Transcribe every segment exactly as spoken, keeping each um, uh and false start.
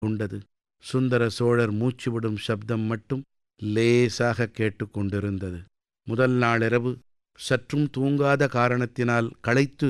உண்டது. சுந்தர சோழர் மூச்சுவிடும் சப்தம் மட்டும் லேசாக கேட்டுக்கொண்டிருந்தது. முதல் நாளிரவு சற்றும் தூங்காத காரணத்தினால் களைத்து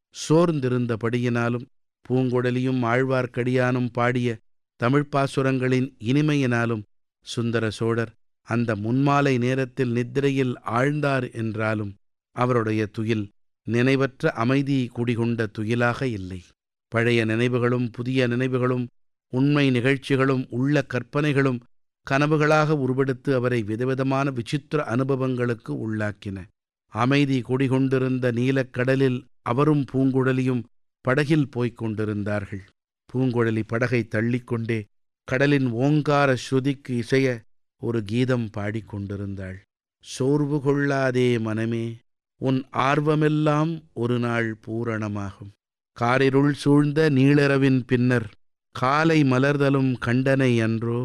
சோர்ந்திருந்தபடியினாலும் பூங்குழலியும் ஆழ்வார்க்கடியானும் பாடிய தமிழ்ப்பாசுரங்களின் இனிமையினாலும் சுந்தர சோழர் அந்த முன்மாலை நேரத்தில் நித்திரையில் ஆழ்ந்தார் என்றாலும் அவருடைய துயில் நினைவற்ற அமைதி குடிகொண்ட துயிலாக இல்லை. பழைய நினைவுகளும் புதிய நினைவுகளும் உண்மை நிகழ்ச்சிகளும் உள்ள கற்பனைகளும் கனவுகளாக உருவெடுத்து அவரை விதவிதமான விசித்திர அனுபவங்களுக்கு உள்ளாக்கின. அமைதி குடிகொண்டிருந்த நீலக்கடலில் அவரும் பூங்குழலியும் படகில் போய்க் கொண்டிருந்தார்கள். பூங்குழலி படகை தள்ளிக்கொண்டே கடலின் ஓங்கார ஸ்ருதிக்கு இசைய ஒரு கீதம் பாடிக்கொண்டிருந்தாள். சோர்வு கொள்ளாதே மனமே, உன் ஆர்வமெல்லாம் ஒரு நாள் பூரணமாகும். காரிருள் சூழ்ந்த நீளிரவின் பின்னர் காலை மலர்தலும் கண்டனை அன்றோ,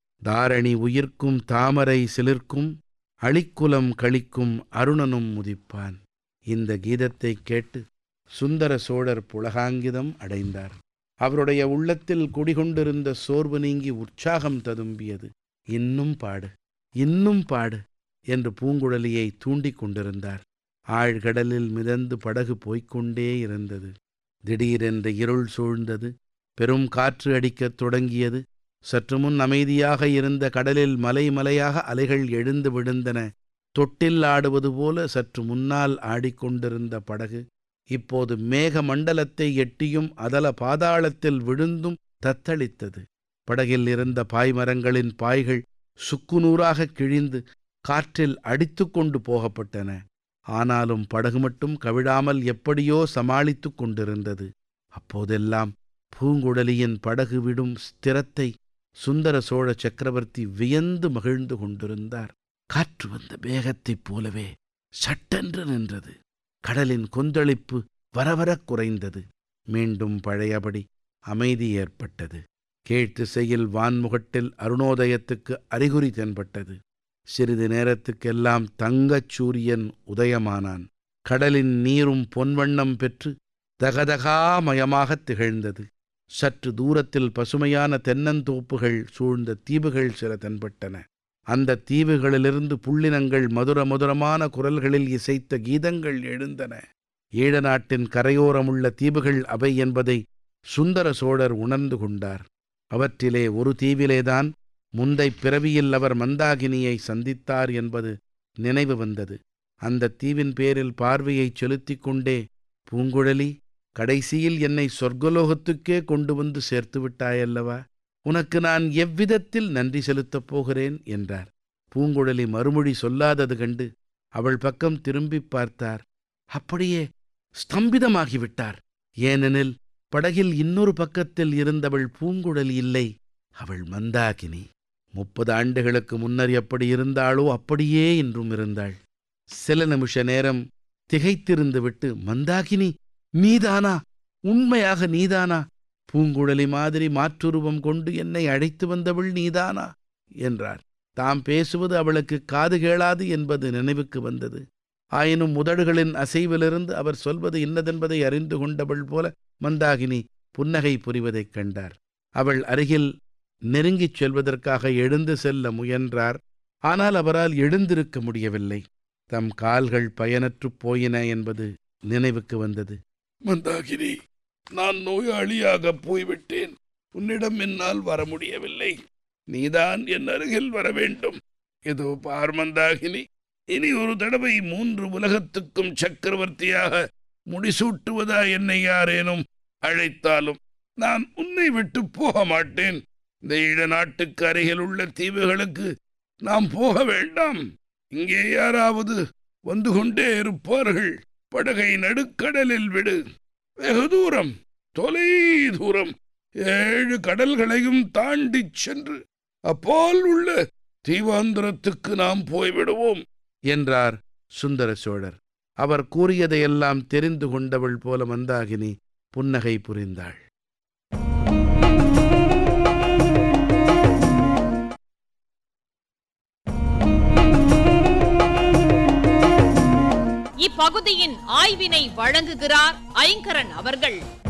தாரணி உயிர்க்கும் தாமரை சிலிர்க்கும் அழிக்குலம் கழிக்கும் அருணனும் முதிப்பான். இந்த கீதத்தை கேட்டு சுந்தர சோழர் புலகாங்கிதம் அடைந்தார். அவருடைய உள்ளத்தில் குடிகொண்டிருந்த சோர்வு நீங்கி உற்சாகம் ததும்பியது. இன்னும் பாடு, இன்னும் பாடு என்று பூங்குழலியை தூண்டிக் கொண்டிருந்தார். ஆழ்கடலில் மிதந்து படகு போய்கொண்டே இருந்தது. திடீரென்று இருள் சூழ்ந்தது. பெரும் காற்று அடிக்கத் தொடங்கியது. சற்று முன் அமைதியாக இருந்த கடலில் மலை மலையாக அலைகள் எழுந்து விழுந்தன. தொட்டில் ஆடுவது போல சற்று முன்னால் ஆடிக்கொண்டிருந்த படகு இப்போது மேக மண்டலத்தை எட்டியும் அதல பாதாளத்தில் விழுந்தும் தத்தளித்தது. படகில் இருந்த பாய்மரங்களின் பாய்கள் சுக்குநூறாக கிழிந்து காற்றில் அடித்து கொண்டு போகப்பட்டன. ஆனாலும் படகு மட்டும் கவிழாமல் எப்படியோ சமாளித்து கொண்டிருந்தது. அப்போதெல்லாம் பூங்குழலியின் படகு விடும் ஸ்திரத்தை சுந்தர சோழ சக்கரவர்த்தி வியந்து மகிழ்ந்து கொண்டிருந்தார். காற்று வந்த வேகத்தைப் போலவே சட்டென்று நின்றது. கடலின் கொந்தளிப்பு வரவரக் குறைந்தது. மீண்டும் பழையபடி அமைதி ஏற்பட்டது. கீழ்த்திசையில் வான்முகட்டில் அருணோதயத்துக்கு அறிகுறி தென்பட்டது. சிறிது நேரத்துக்கெல்லாம் தங்கச் சூரியன் உதயமானான். கடலின் நீரும் பொன்வண்ணம் பெற்று தகதகாமயமாகத் திகழ்ந்தது. சற்று தூரத்தில் பசுமையான தென்னந்தோப்புகள் சூழ்ந்த தீவுகள் சில தென்பட்டன. அந்த தீவுகளிலிருந்து புள்ளினங்கள் மதுர மதுரமான குரல்களில் இசைத்த கீதங்கள் எழுந்தன. ஈழ நாட்டின் கரையோரமுள்ள தீவுகள் அவை என்பதை சுந்தர சோழர் உணர்ந்து கொண்டார். அவற்றிலே ஒரு தீவிலேதான் முந்தை பிறவியில் அவர் மந்தாகினியை சந்தித்தார் என்பது நினைவு வந்தது. அந்த தீவின் பேரில் பார்வையை செலுத்திக் கொண்டே, பூங்குழலி, கடைசியில் என்னை சொர்க்கலோகத்துக்கே கொண்டு வந்து சேர்த்து விட்டாயல்லவா, உனக்கு நான் எவ்விதத்தில் நன்றி செலுத்தப் போகிறேன் என்றார். பூங்குழலி மறுமொழி சொல்லாதது கண்டு அவள் பக்கம் திரும்பி பார்த்தார். அப்படியே ஸ்தம்பிதமாகிவிட்டார். ஏனெனில் படகில் இன்னொரு பக்கத்தில் இருந்தவள் பூங்குழலி இல்லை, அவள் மந்தாகினி. முப்பது ஆண்டுகளுக்கு முன்னர் எப்படி இருந்தாளோ அப்படியே இன்றும் இருந்தாள். சில நிமிஷ நேரம் திகைத்திருந்து விட்டு, மந்தாகினி, நீதானா? உண்மையாக நீதானா? பூங்குழலி மாதிரி மாற்றுருவம் கொண்டு என்னை அழைத்து வந்தவள் நீதானா என்றார். தாம் பேசுவது அவளுக்கு காது கேளாது என்பது நினைவுக்கு வந்தது. ஆயினும் உதடுகளின் அசைவிலிருந்து அவர் சொல்வது இன்னதென்பதை அறிந்து கொண்டவள் போல மந்தாகினி புன்னகை புரிவதைக் கண்டார். அவள் அருகில் நெருங்கிச் செல்வதற்காக எழுந்து செல்ல முயன்றார். ஆனால் அவரால் எழுந்திருக்க முடியவில்லை. தம் கால்கள் பயனற்றுப் போயின என்பது நினைவுக்கு வந்தது. மந்தாகினி, நான் நோயாளியாகப் போய்விட்டேன். உன்னிடம் என்னால் வர முடியவில்லை. நீதான் என் அருகில் வர வேண்டும். இதோ பார் மந்தாகினி, இனி ஒரு தடவை மூன்று உலகத்துக்கும் சக்கரவர்த்தியாக முடிசூட்டுவதா என்னை யாரேனும் அழைத்தாலும் நான் உன்னை விட்டு போக மாட்டேன். இந்த ஈழ நாட்டுக்கு அருகில் உள்ள தீவுகளுக்கு நாம் போக வேண்டாம். இங்கே யாராவது வந்து கொண்டே இருப்பார்கள். படகை நடுக்கடலில் விடு. வெகு தூரம், தொலை தூரம், ஏழு கடல்களையும் தாண்டிச் சென்று அப்பால் உள்ள தீவாந்திரத்துக்கு நாம் போய்விடுவோம் என்றார் சுந்தர சோழர். அவர் கூறியதையெல்லாம் தெரிந்து கொண்டவள் போல மந்தாகினி புன்னகை புரிந்தாள். இப்பகுதியின் ஆய்வினை வழங்குகிறார் ஐங்கரன் அவர்கள்.